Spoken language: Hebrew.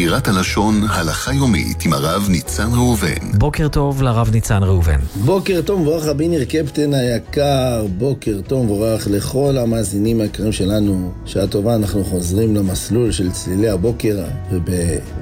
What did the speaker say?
ספירת הלשון הלכה יומית עם הרב ניצן ראובן. בוקר טוב לרב ניצן ראובן. בוקר טוב מבורך רבינר קפטן היקר, בוקר טוב מבורך לכל המאזינים היקרים שלנו. שעה טובה, אנחנו חוזרים למסלול של צלילי הבוקר